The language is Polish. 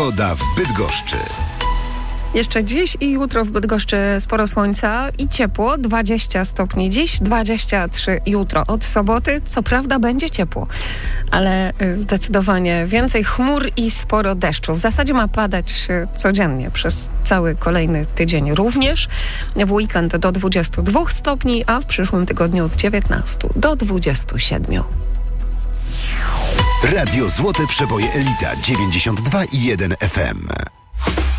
Pogoda w Bydgoszczy. Jeszcze dziś i jutro w Bydgoszczy sporo słońca i ciepło, 20 stopni dziś, 23 jutro. Od soboty co prawda będzie ciepło, ale zdecydowanie więcej chmur i sporo deszczu. W zasadzie ma padać codziennie przez cały kolejny tydzień również. W weekend do 22 stopni, a w przyszłym tygodniu od 19 do 27. Radio Złote Przeboje Elita 92,1 FM.